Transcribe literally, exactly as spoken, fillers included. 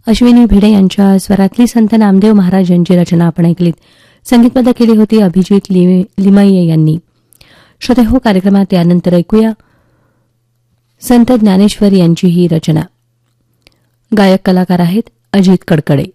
अश्विनी भिडे यांच्या स्वरातली संत नामदेव महाराज यांची रचना आपण ऐकलीत. संगीतबद्ध केली होती अभिजित लिमये यांनी. श्रोते हो, कार्यक्रमात यानंतर ऐकूया संत ज्ञानेश्वर यांची ही रचना. गायक कलाकार आहेत अजित कडकडे.